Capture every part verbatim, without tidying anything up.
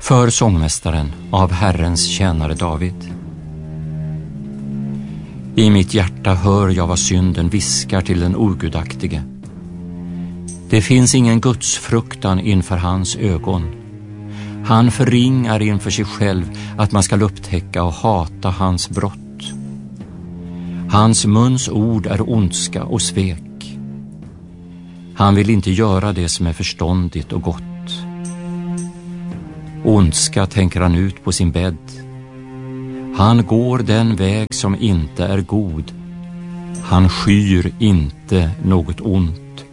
För sångmästaren av Herrens tjänare David. I mitt hjärta hör jag vad synden viskar till den ogudaktige. Det finns ingen gudsfruktan inför hans ögon. Han förringar inför sig själv att man ska upptäcka och hata hans brott. Hans muns ord är ondska och svek. Han vill inte göra det som är förståndigt och gott. Ondska tänker han ut på sin bädd. Han går den väg som inte är god. Han skyr inte något ont.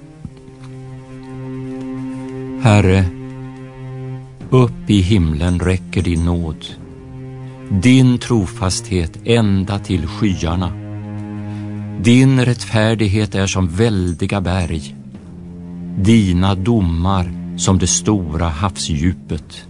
Herre, upp i himlen räcker din nåd. Din trofasthet ända till skyarna. Din rättfärdighet är som väldiga berg. Dina domar som det stora havsdjupet.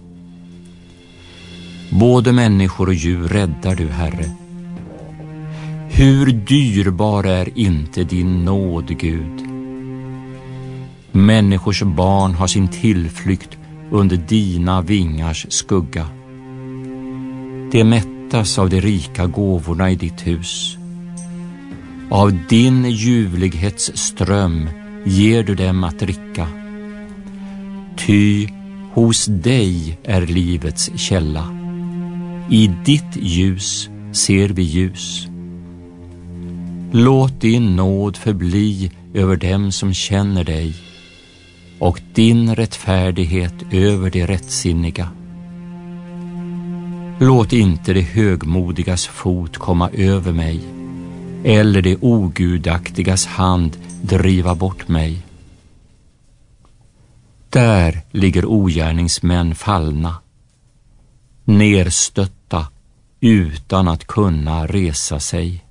Både människor och djur räddar du, Herre. Hur dyrbar är inte din nåd, Gud. Människors barn har sin tillflykt under dina vingars skugga. De mättas av de rika gåvorna i ditt hus. Av din ljuvlighetsström ger du dem att dricka. Ty hos dig är livets källa. I ditt ljus ser vi ljus. Låt din nåd förbli över dem som känner dig och din rättfärdighet över de rättsinniga. Låt inte det högmodigas fot komma över mig eller det ogudaktigas hand driva bort mig. Där ligger ogärningsmän fallna, nerstötta utan att kunna resa sig.